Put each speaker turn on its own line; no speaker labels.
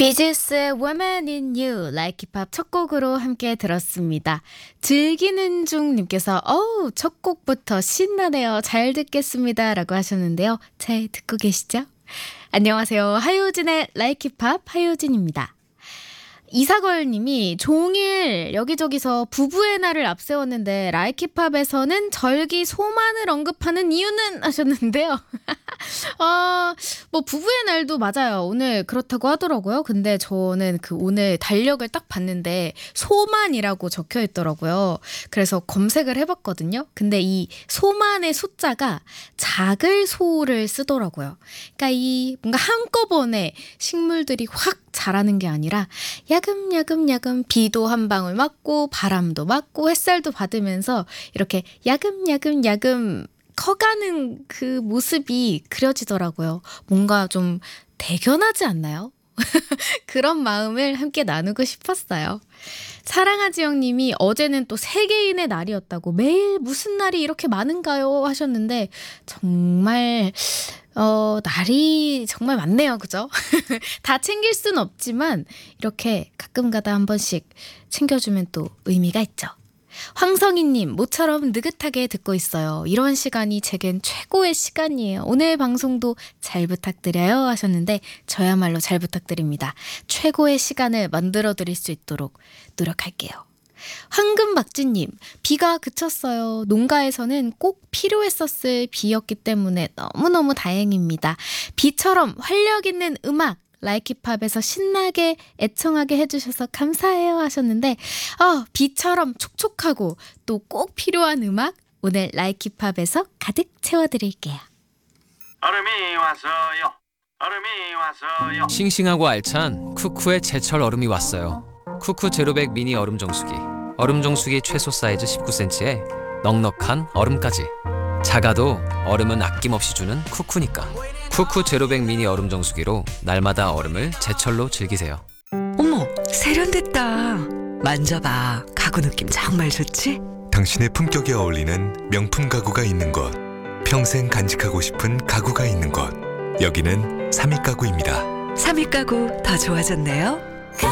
비지스의 Woman in You, Like 힙합 첫 곡으로 함께 들었습니다. 즐기는 중님께서 첫 곡부터 신나네요. 잘 듣겠습니다. 라고 하셨는데요. 잘 듣고 계시죠? 안녕하세요. 하효진의 Like 힙합 하효진입니다. 이사걸님이 종일 여기저기서 부부의 날을 앞세웠는데 라이키팝에서는 절기 소만을 언급하는 이유는 하셨는데요. 뭐 부부의 날도 맞아요. 오늘 그렇다고 하더라고요. 근데 저는 오늘 달력을 딱 봤는데 소만이라고 적혀 있더라고요. 그래서 검색을 해봤거든요. 근데 이 소만의 소자가 작을 소를 쓰더라고요. 그러니까 이 뭔가 한꺼번에 식물들이 확 자라는 게 아니라 야금야금 비도 한 방울 맞고 바람도 맞고 햇살도 받으면서 이렇게 야금 커가는 그 모습이 그려지더라고요. 뭔가 좀 대견하지 않나요? 그런 마음을 함께 나누고 싶었어요. 사랑하지영님이 어제는 또 세계인의 날이었다고 매일 무슨 날이 이렇게 많은가요? 하셨는데 정말 날이 정말 많네요. 그죠? 다 챙길 순 없지만 이렇게 가끔가다 한 번씩 챙겨주면 또 의미가 있죠. 황성희님, 모처럼 느긋하게 듣고 있어요. 이런 시간이 제겐 최고의 시간이에요. 오늘 방송도 잘 부탁드려요 하셨는데 저야말로 잘 부탁드립니다. 최고의 시간을 만들어 드릴 수 있도록 노력할게요. 황금박쥐님, 비가 그쳤어요. 농가에서는 꼭 필요했었을 비였기 때문에 너무너무 다행입니다. 비처럼 활력 있는 음악 라이키팝에서 신나게 애청하게 해주셔서 감사해요 하셨는데 비처럼 촉촉하고 또 꼭 필요한 음악 오늘 라이키팝에서 가득 채워드릴게요.
얼음이 왔어요. 얼음이 왔어요.
싱싱하고 알찬 쿠쿠의 제철 얼음이 왔어요. 쿠쿠 제로백 미니 얼음 정수기. 얼음 정수기 최소 사이즈 19cm에 넉넉한 얼음까지. 작아도 얼음은 아낌없이 주는 쿠쿠니까. 쿠쿠 제로백 미니 얼음 정수기로 날마다 얼음을 제철로 즐기세요.
어머, 세련됐다. 만져봐. 가구 느낌 정말 좋지?
당신의 품격에 어울리는 명품 가구가 있는 곳. 평생 간직하고 싶은 가구가 있는 곳. 여기는 삼익가구입니다.
삼익 가구 더 좋아졌네요.